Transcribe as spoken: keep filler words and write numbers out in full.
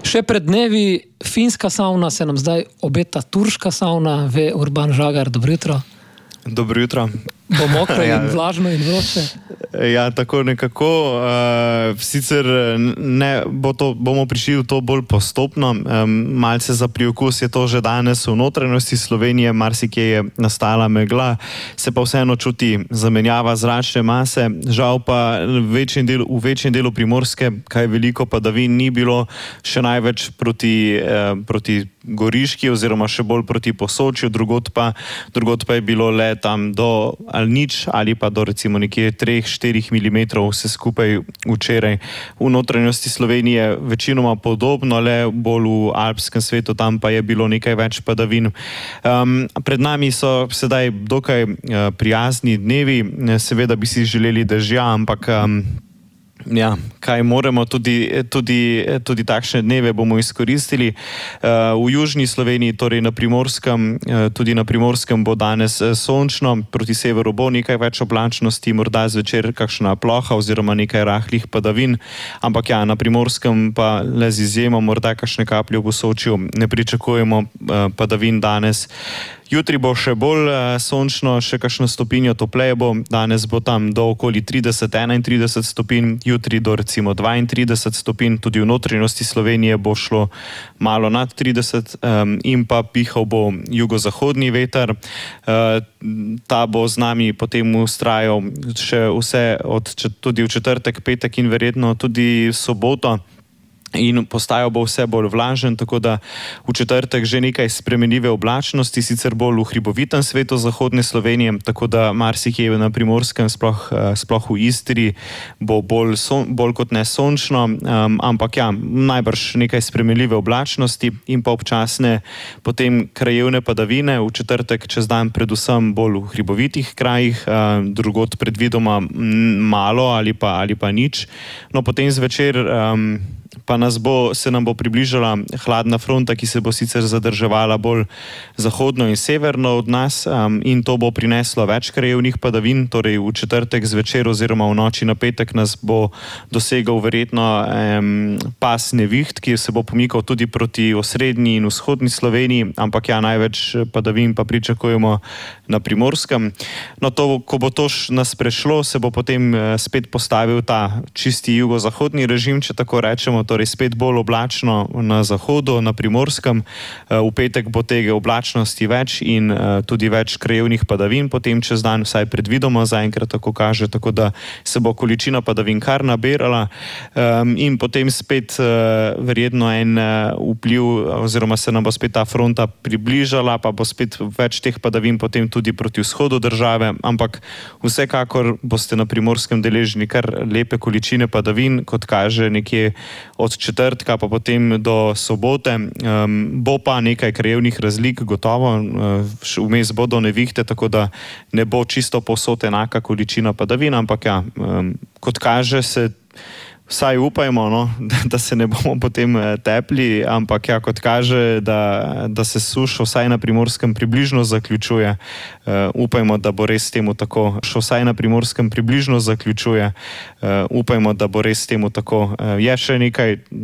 Še pred dnevi finska savna, se nam zdaj obeta turška savna, ve Urban Žagar, dobro jutro. Dobro jutro. Bo mokro in vlažno in vroče. Ja, tako nekako. Uh, sicer ne, bo to, bomo prišli v to bolj postopno. Um, malce za priokus je to že danes v notranjosti Slovenije, marsikje je nastala megla, se pa vseeno čuti zamenjava zračne mase. Žal pa v večjem delu, v večjem delu Primorske, kaj veliko padavin ni bilo, še največ proti, eh, proti Goriški oziroma še bolj proti Posočju, drugod pa, drugod pa je bilo le tam do ali nič ali pa do recimo nekje treh, štirih milimetrov vse skupaj včeraj. V notranjosti Slovenije večinoma podobno, le bolj v alpskem svetu, tam pa je bilo nekaj več padavin. Um, pred nami so sedaj dokaj uh, prijazni dnevi, seveda bi si želeli dežja, ampak um, ja, kaj moremo, tudi, tudi, tudi takšne dneve bomo izkoristili. V južni Sloveniji, torej na Primorskem, tudi na Primorskem bo danes sončno, proti severu bo nekaj več oblačnosti, morda zvečer kakšna ploha oziroma nekaj rahlih padavin, ampak ja, na Primorskem pa le z izjemo, morda kakšne kaplje v Posočju, ne pričakujemo padavin danes. Jutri bo še bolj uh, sončno, še kakšno stopinjo topleje bo, danes bo tam do okoli trideset, enaintrideset stopinj, jutri do recimo dvaintrideset stopinj, tudi v notranjosti Slovenije bo šlo malo nad trideset um, in pa pihal bo jugozahodni veter. Uh, ta bo z nami potem vztrajal še vse od tudi v četrtek, petek in verjetno tudi soboto. In postajal bo vse bolj vlažen, tako da v četrtek že nekaj spremenljive oblačnosti, sicer bolj v hribovitem svetu zahodne Slovenije, tako da marsikje na Primorskem, sploh, sploh v Istri, bo bolj, son, bolj kot ne sončno, um, ampak ja, najbrž nekaj spremenljive oblačnosti in pa občasne potem krajevne padavine, v četrtek čez dan predvsem bolj v hribovitih krajih, uh, drugod predvidoma malo ali pa, ali pa nič. No, potem zvečer um, pa nas bo, se nam bo približala hladna fronta, ki se bo sicer zadrževala bolj zahodno in severno od nas um, in to bo prineslo več krajevnih padavin, torej v četrtek zvečer oziroma v noči na petek nas bo dosegal verjetno um, pas neviht, ki se bo pomikal tudi proti osrednji in vzhodni Sloveniji, ampak ja, največ padavin pa pričakujemo na Primorskem. No, to, ko bo to nas prešlo, se bo potem uh, spet postavil ta čisti jugozahodni režim, če tako rečemo, torej spet bolj oblačno na zahodu, na Primorskem. V petek bo tega oblačnosti več in tudi več krajevnih padavin, potem čez dan vsaj predvidoma zaenkrat tako kaže, tako da se bo količina padavin kar nabirala in potem spet verjetno en vpliv oziroma se nam bo spet ta fronta približala, pa bo spet več teh padavin potem tudi proti vzhodu države, ampak vsekakor boste na Primorskem deležni kar lepe količine padavin, kot kaže nekje od četrtka pa potem do sobote. Um, bo pa nekaj krajevnih razlik, gotovo, vmes bodo nevihte, tako da ne bo čisto povsod enaka količina padavin, ampak ja, um, kot kaže se, vsaj upajmo, no, da se ne bomo potem tepli, ampak ja, kot kaže, da, da se suša vsaj na Primorskem približno zaključuje. Uh, upajmo, da bo res temu tako. Še vsaj na Primorskem približno zaključuje. Uh, upajmo, da bo res temu tako. Uh, je še nekaj